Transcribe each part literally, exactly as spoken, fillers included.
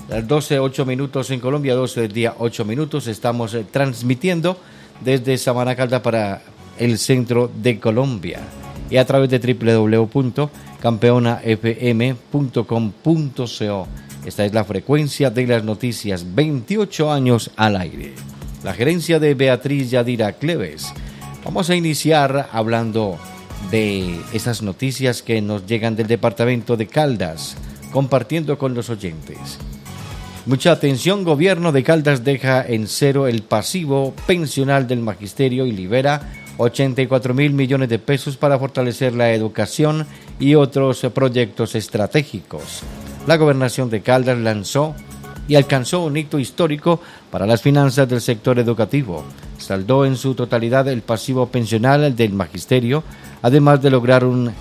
Las doce, ocho minutos en Colombia, doce del día, ocho minutos. Estamos eh, transmitiendo desde Samaná, Caldas para el centro de Colombia. Y a través de doble u doble u doble u punto campeona f m punto com punto co. Esta es la frecuencia de las noticias, veintiocho años al aire. La gerencia de Beatriz Yadira Cleves. Vamos a iniciar hablando de esas noticias que nos llegan del departamento de Caldas, compartiendo con los oyentes. Mucha atención, gobierno de Caldas deja en cero el pasivo pensional del magisterio y libera ochenta y cuatro mil millones de pesos para fortalecer la educación y otros proyectos estratégicos. La gobernación de Caldas lanzó y alcanzó un hito histórico para las finanzas del sector educativo. Saldó en su totalidad el pasivo pensional del magisterio, además de lograr un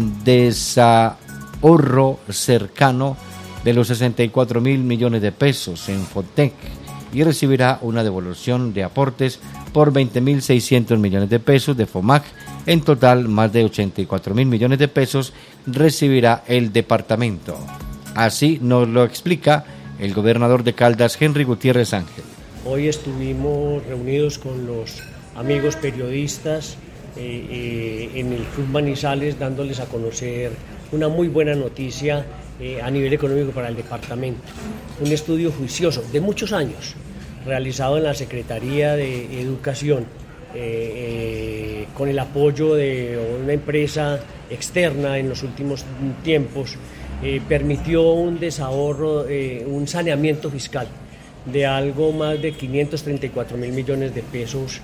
desahorro cercano de los sesenta y cuatro mil millones de pesos en Fotec, y recibirá una devolución de aportes por veinte mil seiscientos millones de pesos de FOMAC. En total, más de ochenta y cuatro mil millones de pesos recibirá el departamento. Así nos lo explica el gobernador de Caldas, Henry Gutiérrez Ángel. Hoy estuvimos reunidos con los amigos periodistas eh, eh, en el Club Manizales, dándoles a conocer una muy buena noticia eh, a nivel económico para el departamento. Un estudio juicioso de muchos años, realizado en la Secretaría de Educación, eh, eh, con el apoyo de una empresa externa en los últimos tiempos, eh, permitió un desahorro, eh, un saneamiento fiscal de algo más de quinientos treinta y cuatro mil millones de pesos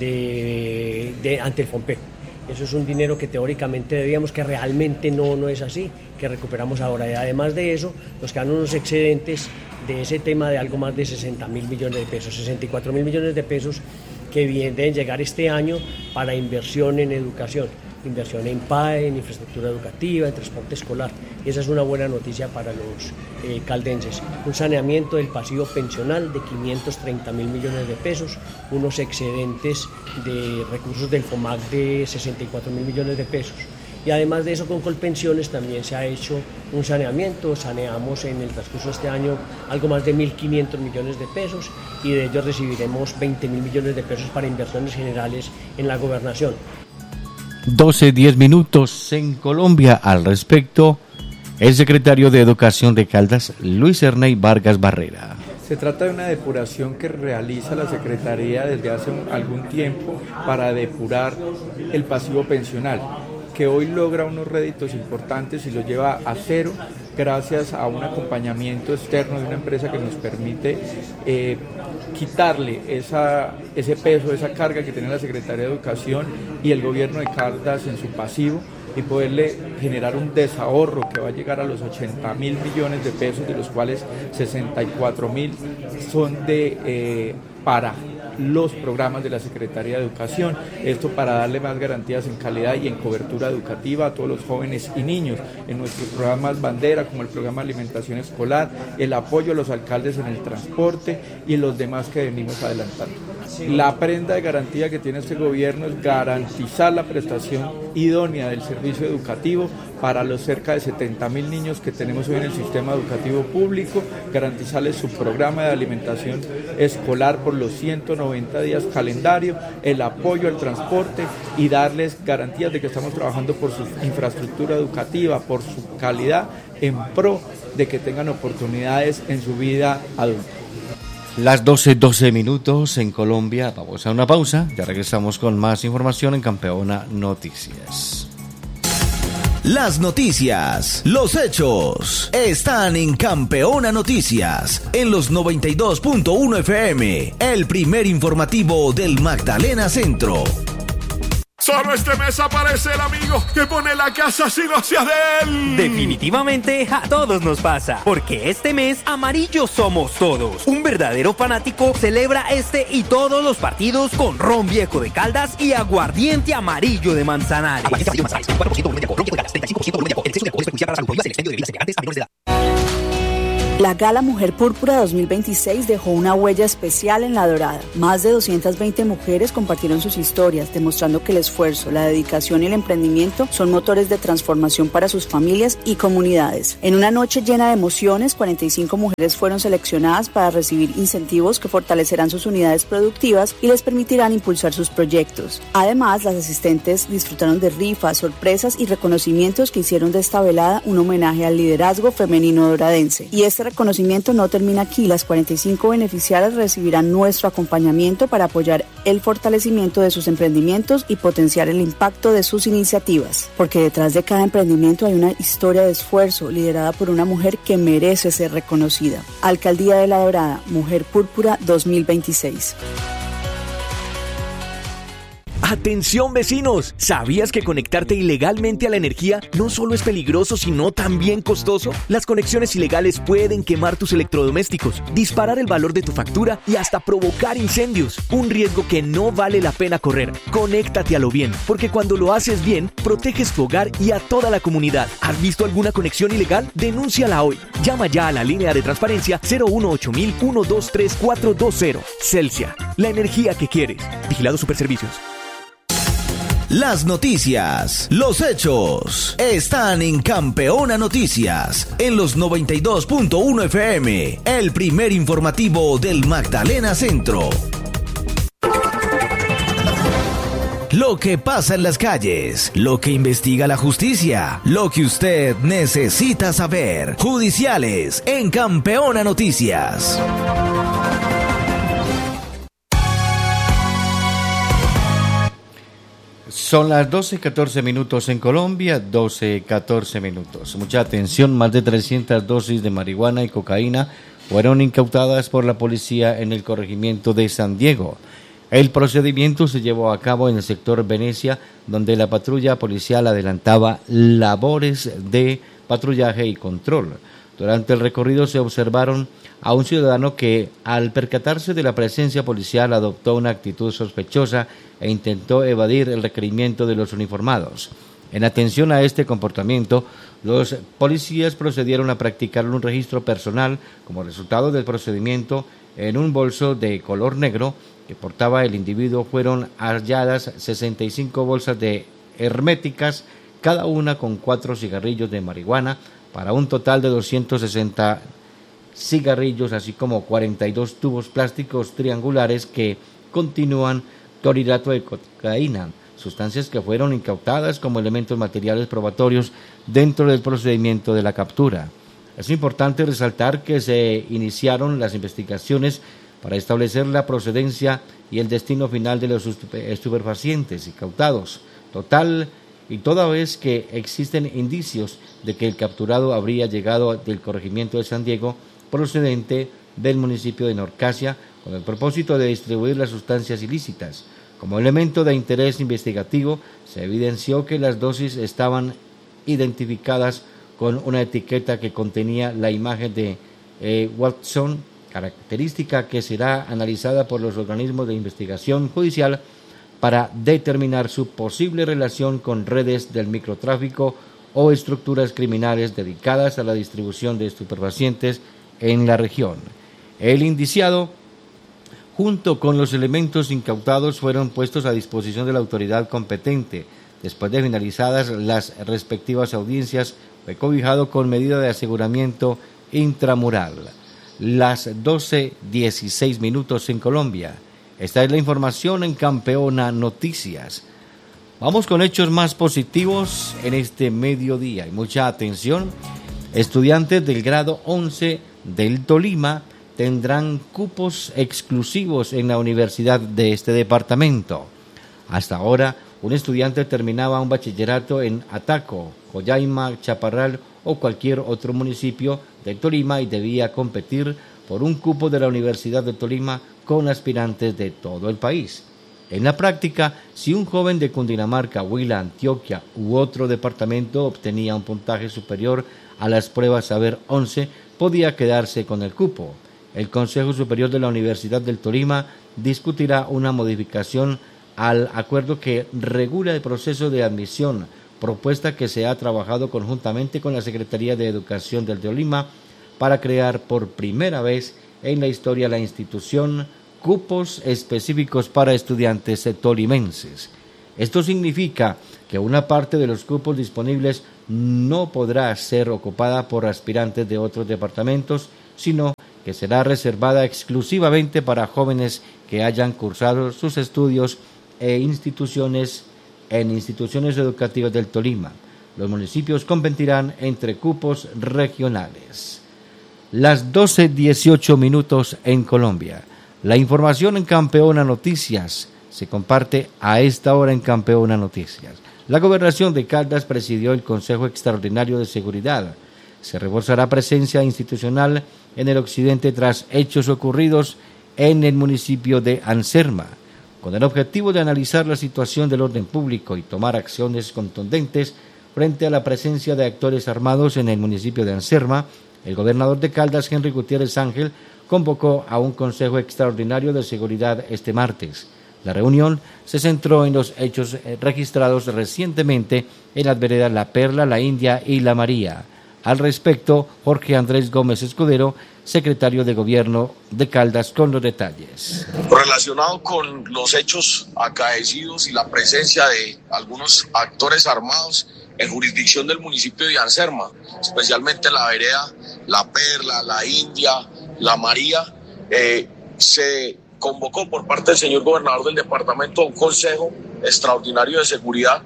de, de, ante el FOMPE. Eso es un dinero que teóricamente debíamos, que realmente no, no es así, que recuperamos ahora. Y además de eso, nos quedan unos excedentes de ese tema de algo más de sesenta mil millones de pesos, sesenta y cuatro mil millones de pesos que bien, deben llegar este año para inversión en educación, inversión en P A E, en infraestructura educativa, en transporte escolar. Y esa es una buena noticia para los eh, caldenses. Un saneamiento del pasivo pensional de quinientos treinta mil millones de pesos, unos excedentes de recursos del FOMAC de sesenta y cuatro mil millones de pesos. Y además de eso, con Colpensiones también se ha hecho un saneamiento. Saneamos en el transcurso de este año algo más de mil quinientos millones de pesos, y de ellos recibiremos veinte mil millones de pesos para inversiones generales en la gobernación. doce, diez minutos en Colombia. Al respecto, el secretario de Educación de Caldas, Luis Erney Vargas Barrera. Se trata de una depuración que realiza la Secretaría desde hace un, algún tiempo para depurar el pasivo pensional, que hoy logra unos réditos importantes y lo lleva a cero gracias a un acompañamiento externo de una empresa que nos permite eh, quitarle esa, ese peso, esa carga que tiene la Secretaría de Educación y el gobierno de Caldas en su pasivo, y poderle generar un desahorro que va a llegar a los ochenta mil millones de pesos, de los cuales sesenta y cuatro mil son de eh, para los programas de la Secretaría de Educación. Esto para darle más garantías en calidad y en cobertura educativa a todos los jóvenes y niños en nuestros programas bandera, como el programa de alimentación escolar, el apoyo a los alcaldes en el transporte y los demás que venimos adelantando. La prenda de garantía que tiene este gobierno es garantizar la prestación idónea del servicio educativo para los cerca de setenta mil niños que tenemos hoy en el sistema educativo público, garantizarles su programa de alimentación escolar por los ciento noventa días calendario, el apoyo al transporte y darles garantías de que estamos trabajando por su infraestructura educativa, por su calidad, en pro de que tengan oportunidades en su vida adulta. Las doce, doce minutos en Colombia. Vamos a una pausa. Ya regresamos con más información en Campeona Noticias. Las noticias, los hechos, están en Campeona Noticias, en los noventa y dos punto uno F M, el primer informativo del Magdalena Centro. Solo este mes aparece el amigo que pone la casa sin hacia de él. Definitivamente a todos nos pasa, porque este mes amarillos somos todos. Un verdadero fanático celebra este y todos los partidos con ron viejo de Caldas y aguardiente amarillo de Manzanares. Aguardiente amarillo de Manzanares, cuatro por ciento volumen de alcohol, ron viejo de Caldas, treinta y cinco por ciento volumen de alcohol, el exceso de alcohol es perjudicial para la salud. Prohíbas el expendio de bebidas embriagantes a menores de edad. La Gala Mujer Púrpura dos mil veintiséis dejó una huella especial en La Dorada. Más de doscientas veinte mujeres compartieron sus historias, demostrando que el esfuerzo, la dedicación y el emprendimiento son motores de transformación para sus familias y comunidades. En una noche llena de emociones, cuarenta y cinco mujeres fueron seleccionadas para recibir incentivos que fortalecerán sus unidades productivas y les permitirán impulsar sus proyectos. Además, las asistentes disfrutaron de rifas, sorpresas y reconocimientos que hicieron de esta velada un homenaje al liderazgo femenino doradense. Y este reconocimiento no termina aquí. Las cuarenta y cinco beneficiarias recibirán nuestro acompañamiento para apoyar el fortalecimiento de sus emprendimientos y potenciar el impacto de sus iniciativas. Porque detrás de cada emprendimiento hay una historia de esfuerzo liderada por una mujer que merece ser reconocida. Alcaldía de La Dorada, Mujer Púrpura dos mil veintiséis. ¡Atención, vecinos! ¿Sabías que conectarte ilegalmente a la energía no solo es peligroso, sino también costoso? Las conexiones ilegales pueden quemar tus electrodomésticos, disparar el valor de tu factura y hasta provocar incendios. Un riesgo que no vale la pena correr. Conéctate a lo bien, porque cuando lo haces bien, proteges tu hogar y a toda la comunidad. ¿Has visto alguna conexión ilegal? Denúnciala hoy. Llama ya a la línea de transparencia cero uno ocho mil uno dos tres cuatro dos cero. Celsia, la energía que quieres. Vigilado Superservicios. Las noticias, los hechos, están en Campeona Noticias, en los noventa y dos punto uno F M, el primer informativo del Magdalena Centro. Lo que pasa en las calles, lo que investiga la justicia, lo que usted necesita saber. Judiciales en Campeona Noticias. Son las doce catorce minutos en Colombia, doce catorce minutos. Mucha atención, más de trescientas dosis de marihuana y cocaína fueron incautadas por la policía en el corregimiento de San Diego. El procedimiento se llevó a cabo en el sector Venecia, donde la patrulla policial adelantaba labores de patrullaje y control. Durante el recorrido se observaron a un ciudadano que, al percatarse de la presencia policial, adoptó una actitud sospechosa e intentó evadir el requerimiento de los uniformados. En atención a este comportamiento, los policías procedieron a practicar un registro personal. Como resultado del procedimiento, en un bolso de color negro que portaba el individuo fueron halladas sesenta y cinco bolsas de herméticas, cada una con cuatro cigarrillos de marihuana, para un total de doscientos sesenta cigarrillos, así como cuarenta y dos tubos plásticos triangulares que continúan clorhidrato de cocaína, sustancias que fueron incautadas como elementos materiales probatorios dentro del procedimiento de la captura. Es importante resaltar que se iniciaron las investigaciones para establecer la procedencia y el destino final de los estupefacientes incautados, total y toda vez que existen indicios de que el capturado habría llegado del corregimiento de San Diego procedente del municipio de Norcasia con el propósito de distribuir las sustancias ilícitas. Como elemento de interés investigativo, se evidenció que las dosis estaban identificadas con una etiqueta que contenía la imagen de eh, Watson, característica que será analizada por los organismos de investigación judicial para determinar su posible relación con redes del microtráfico o estructuras criminales dedicadas a la distribución de estupefacientes en la región. El indiciado, junto con los elementos incautados, fueron puestos a disposición de la autoridad competente. Después de finalizadas las respectivas audiencias, fue cobijado con medida de aseguramiento intramural. Las doce dieciséis minutos en Colombia. Esta es la información en Campeona Noticias. Vamos con hechos más positivos en este mediodía. Y mucha atención, estudiantes del grado once del Tolima tendrán cupos exclusivos en la universidad de este departamento. Hasta ahora, un estudiante terminaba un bachillerato en Ataco, Coyaima, Chaparral o cualquier otro municipio de Tolima y debía competir por un cupo de la Universidad de Tolima con aspirantes de todo el país. En la práctica, si un joven de Cundinamarca, Huila, Antioquia u otro departamento obtenía un puntaje superior a las pruebas Saber once, podía quedarse con el cupo. El Consejo Superior de la Universidad del Tolima discutirá una modificación al acuerdo que regula el proceso de admisión, propuesta que se ha trabajado conjuntamente con la Secretaría de Educación del Tolima para crear por primera vez en la historia de la institución cupos específicos para estudiantes tolimenses. Esto significa que una parte de los cupos disponibles no podrá ser ocupada por aspirantes de otros departamentos, sino que será reservada exclusivamente para jóvenes que hayan cursado sus estudios e instituciones en instituciones educativas del Tolima. Los municipios competirán entre cupos regionales. Las doce dieciocho minutos en Colombia. La información en Campeona Noticias se comparte a esta hora en Campeona Noticias. La Gobernación de Caldas presidió el Consejo Extraordinario de Seguridad. Se reforzará presencia institucional en el occidente tras hechos ocurridos en el municipio de Anserma, con el objetivo de analizar la situación del orden público y tomar acciones contundentes frente a la presencia de actores armados en el municipio de Anserma. El gobernador de Caldas, Henry Gutiérrez Ángel, convocó a un Consejo Extraordinario de Seguridad este martes. La reunión se centró en los hechos registrados recientemente en las veredas La Perla, La India y La María. Al respecto, Jorge Andrés Gómez Escudero, secretario de Gobierno de Caldas, con los detalles. Relacionado con los hechos acaecidos y la presencia de algunos actores armados en jurisdicción del municipio de Anserma, especialmente en la vereda La Perla, La India, La María, eh, se convocó por parte del señor gobernador del departamento a un consejo extraordinario de seguridad.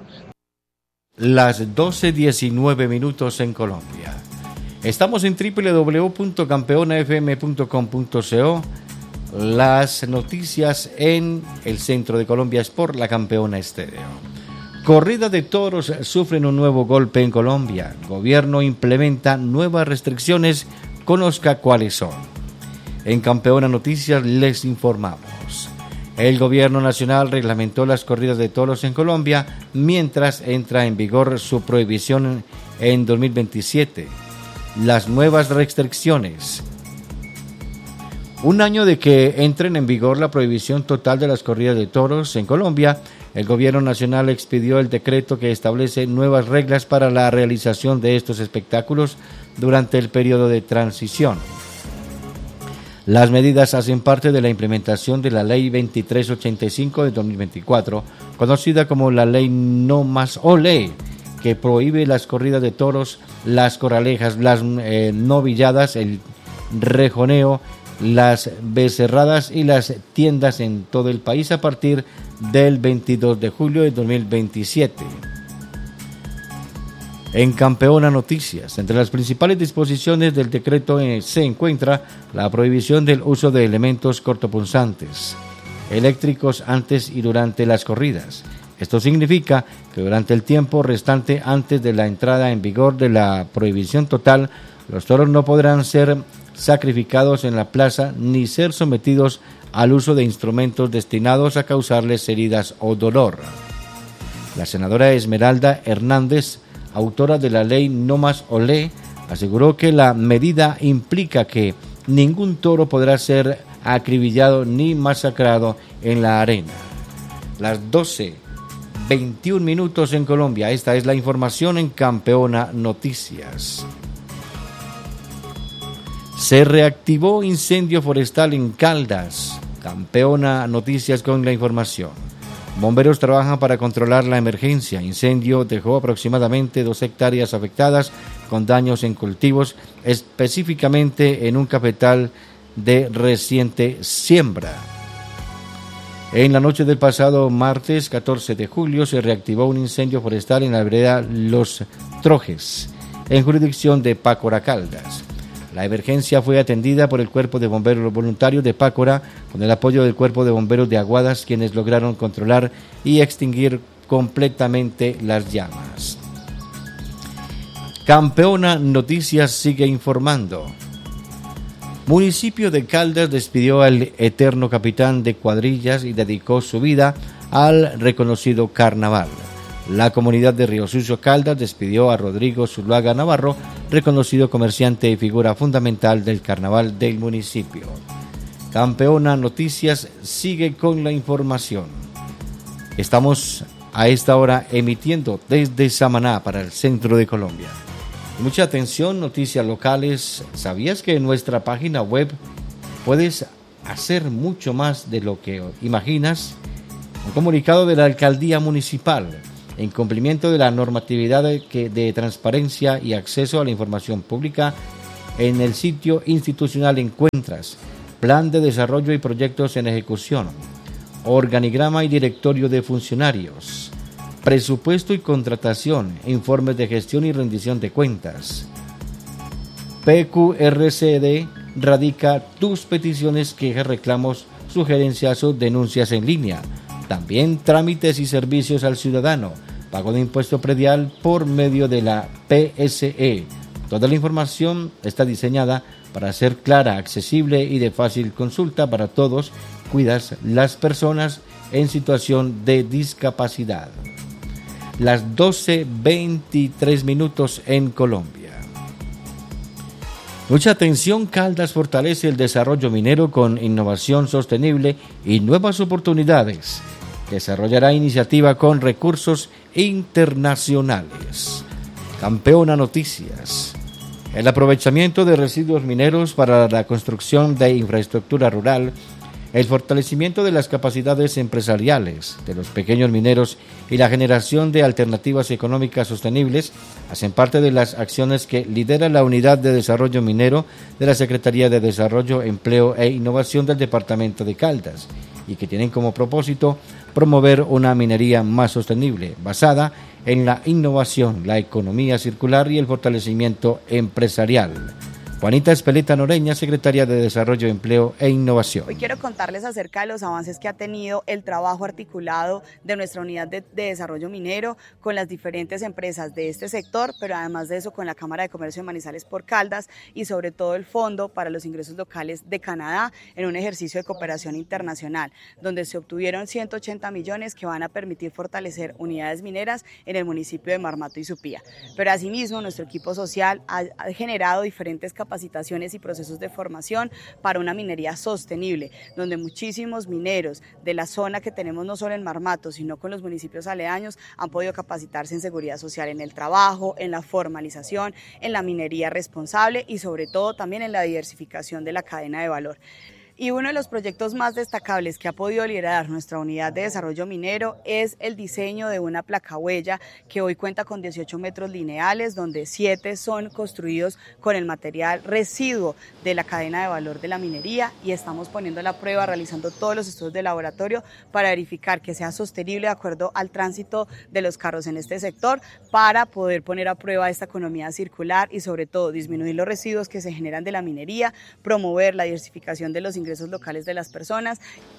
Las doce diecinueve minutos en Colombia. Estamos en doble u doble u doble u punto campeona f m punto com punto co. Las noticias en el centro de Colombia es por la Campeona Estéreo. Corrida de toros sufren un nuevo golpe en Colombia. Gobierno implementa nuevas restricciones. Conozca cuáles son. En Campeona Noticias les informamos. El Gobierno Nacional reglamentó las corridas de toros en Colombia mientras entra en vigor su prohibición en dos mil veintisiete. Las nuevas restricciones. Un año de que entren en vigor la prohibición total de las corridas de toros en Colombia, el Gobierno Nacional expidió el decreto que establece nuevas reglas para la realización de estos espectáculos durante el periodo de transición. Las medidas hacen parte de la implementación de la Ley veintitrés ochenta y cinco de dos mil veinticuatro, conocida como la Ley No Más Olé, que prohíbe las corridas de toros, las corralejas, las eh, novilladas, el rejoneo, las becerradas y las tiendas en todo el país a partir del veintidós de julio de dos mil veintisiete. En Campeona Noticias, entre las principales disposiciones del decreto eh, se encuentra la prohibición del uso de elementos cortopunzantes eléctricos antes y durante las corridas. Esto significa que durante el tiempo restante antes de la entrada en vigor de la prohibición total, los toros no podrán ser sacrificados en la plaza ni ser sometidos al uso de instrumentos destinados a causarles heridas o dolor. La senadora Esmeralda Hernández, autora de la ley No Más Olé, aseguró que la medida implica que ningún toro podrá ser acribillado ni masacrado en la arena. Las doce veintiún minutos en Colombia. Esta es la información en Campeona Noticias. Se reactivó incendio forestal en Caldas. Campeona Noticias con la información. Bomberos trabajan para controlar la emergencia. Incendio dejó aproximadamente dos hectáreas afectadas con daños en cultivos, específicamente en un cafetal de reciente siembra. En la noche del pasado martes catorce de julio se reactivó un incendio forestal en la vereda Los Trojes, en jurisdicción de Pácora, Caldas. La emergencia fue atendida por el Cuerpo de Bomberos Voluntarios de Pácora con el apoyo del Cuerpo de Bomberos de Aguadas, quienes lograron controlar y extinguir completamente las llamas. Campeona Noticias sigue informando. Municipio de Caldas despidió al eterno capitán de cuadrillas y dedicó su vida al reconocido carnaval. La comunidad de Río Sucio, Caldas, despidió a Rodrigo Zuluaga Navarro, reconocido comerciante y figura fundamental del carnaval del municipio. Campeona Noticias sigue con la información. Estamos a esta hora emitiendo desde Samaná para el centro de Colombia. Mucha atención, noticias locales. ¿Sabías que en nuestra página web puedes hacer mucho más de lo que imaginas? Un comunicado de la Alcaldía Municipal, en cumplimiento de la normatividad de, que, de transparencia y acceso a la información pública, en el sitio institucional encuentras Plan de Desarrollo y Proyectos en Ejecución, Organigrama y Directorio de Funcionarios, Presupuesto y Contratación, Informes de Gestión y Rendición de Cuentas. P Q R C D radica tus peticiones, quejas, reclamos, sugerencias o denuncias en línea. También trámites y servicios al ciudadano, pago de impuesto predial por medio de la P S E. Toda la información está diseñada para ser clara, accesible y de fácil consulta para todos. Cuidas las personas en situación de discapacidad. Las doce veintitrés minutos en Colombia. Mucha atención, Caldas fortalece el desarrollo minero con innovación sostenible y nuevas oportunidades. Desarrollará iniciativa con recursos internacionales. Campeona Noticias. El aprovechamiento de residuos mineros para la construcción de infraestructura rural, el fortalecimiento de las capacidades empresariales de los pequeños mineros y la generación de alternativas económicas sostenibles hacen parte de las acciones que lidera la Unidad de Desarrollo Minero de la Secretaría de Desarrollo, Empleo e Innovación del Departamento de Caldas y que tienen como propósito promover una minería más sostenible, basada en la innovación, la economía circular y el fortalecimiento empresarial. Juanita Espeleta Noreña, Secretaria de Desarrollo, Empleo e Innovación. Hoy quiero contarles acerca de los avances que ha tenido el trabajo articulado de nuestra unidad de, de desarrollo minero con las diferentes empresas de este sector, pero además de eso con la Cámara de Comercio de Manizales por Caldas y sobre todo el Fondo para los Ingresos Locales de Canadá en un ejercicio de cooperación internacional, donde se obtuvieron ciento ochenta millones que van a permitir fortalecer unidades mineras en el municipio de Marmato y Supía. Pero asimismo nuestro equipo social ha, ha generado diferentes capacidades capacitaciones y procesos de formación para una minería sostenible, donde muchísimos mineros de la zona que tenemos no solo en Marmato, sino con los municipios aledaños, han podido capacitarse en seguridad social, en el trabajo, en la formalización, en la minería responsable y sobre todo también en la diversificación de la cadena de valor. Y uno de los proyectos más destacables que ha podido liderar nuestra unidad de desarrollo minero es el diseño de una placa huella que hoy cuenta con dieciocho metros lineales, donde siete son construidos con el material residuo de la cadena de valor de la minería y estamos poniendo la prueba, realizando todos los estudios de laboratorio para verificar que sea sostenible de acuerdo al tránsito de los carros en este sector para poder poner a prueba esta economía circular y sobre todo disminuir los residuos que se generan de la minería, promover la diversificación de los ingresos locales de las personas.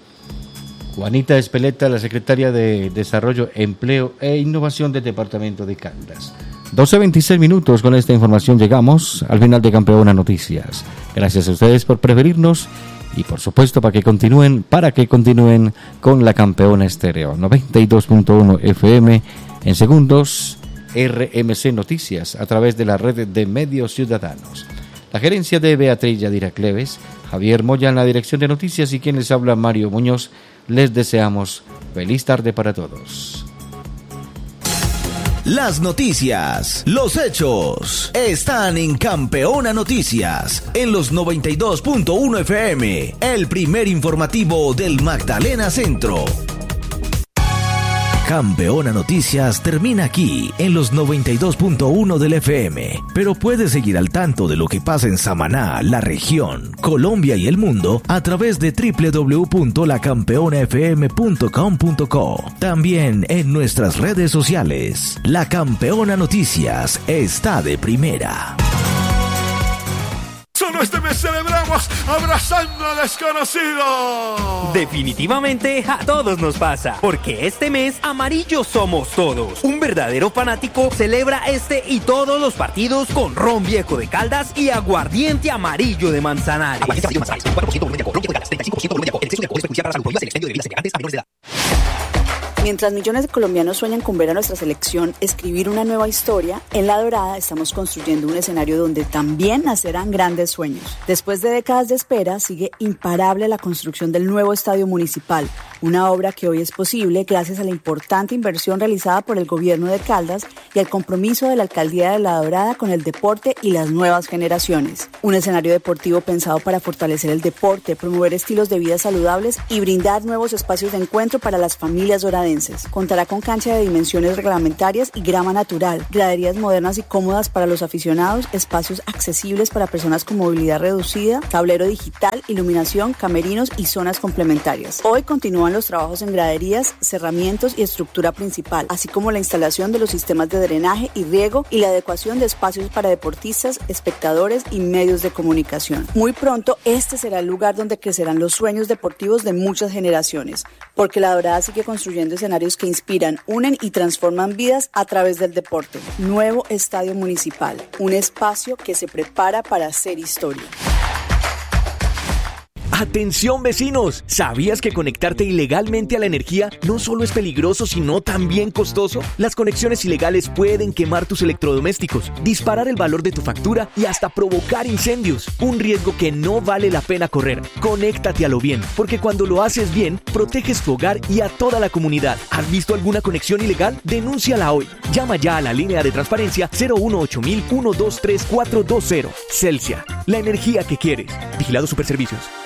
Juanita Espeleta, la Secretaria de Desarrollo, Empleo e Innovación del Departamento de Caldas. doce veintiséis minutos, con esta información llegamos al final de Campeona Noticias. Gracias a ustedes por preferirnos y por supuesto para que continúen, para que continúen con la Campeona Estéreo noventa y dos punto uno F M en segundos, R M C Noticias a través de la red de medios ciudadanos. La gerencia de Beatriz Yadira Cleves, Javier Moya en la dirección de noticias y quien les habla, Mario Muñoz. Les deseamos feliz tarde para todos. Las noticias, los hechos, están en Campeona Noticias, en los noventa y dos punto uno F M, el primer informativo del Magdalena Centro. Campeona Noticias termina aquí, en los noventa y dos punto uno del F M, pero puedes seguir al tanto de lo que pasa en Samaná, la región, Colombia y el mundo a través de doble u doble u doble u punto la campeona f m punto com punto co. También en nuestras redes sociales. La Campeona Noticias está de primera. Solo este mes celebramos abrazando al desconocido. Definitivamente a todos nos pasa, porque este mes amarillos somos todos. Un verdadero fanático celebra este y todos los partidos con ron viejo de Caldas y aguardiente amarillo de Manzanares. Aguardiente amarillo de Manzanares, cuatro por ciento volumen de alcohol, ron viejo de Caldas, treinta y cinco por ciento volumen de alcohol. El exceso de alcohol es perjudicial para la salud y es el expendio de bebidas embriagantes a menores de edad. Mientras millones de colombianos sueñan con ver a nuestra selección escribir una nueva historia, en La Dorada estamos construyendo un escenario donde también nacerán grandes sueños. Después de décadas de espera, sigue imparable la construcción del nuevo estadio municipal, una obra que hoy es posible gracias a la importante inversión realizada por el gobierno de Caldas y al compromiso de la alcaldía de La Dorada con el deporte y las nuevas generaciones. Un escenario deportivo pensado para fortalecer el deporte, promover estilos de vida saludables y brindar nuevos espacios de encuentro para las familias doradenses. Contará con cancha de dimensiones reglamentarias y grama natural, graderías modernas y cómodas para los aficionados, espacios accesibles para personas con movilidad reducida, tablero digital, iluminación, camerinos y zonas complementarias. Hoy continúan los trabajos en graderías, cerramientos y estructura principal, así como la instalación de los sistemas de drenaje y riego y la adecuación de espacios para deportistas, espectadores y medios de comunicación. Muy pronto, este será el lugar donde crecerán los sueños deportivos de muchas generaciones, porque La Dorada sigue construyendo escenarios que inspiran, unen y transforman vidas a través del deporte. Nuevo Estadio Municipal, un espacio que se prepara para hacer historia. ¡Atención vecinos! ¿Sabías que conectarte ilegalmente a la energía no solo es peligroso, sino también costoso? Las conexiones ilegales pueden quemar tus electrodomésticos, disparar el valor de tu factura y hasta provocar incendios. Un riesgo que no vale la pena correr. Conéctate a lo bien, porque cuando lo haces bien, proteges tu hogar y a toda la comunidad. ¿Has visto alguna conexión ilegal? Denúnciala hoy. Llama ya a la línea de transparencia cero uno ocho mil uno dos tres cuatro dos cero. Celsia, la energía que quieres. Vigilado Superservicios.